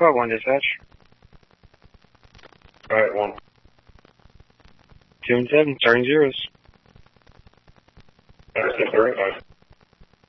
Squad 1 dispatch. Alright, 1. 2 and 7, starting zeros. Alright, 35.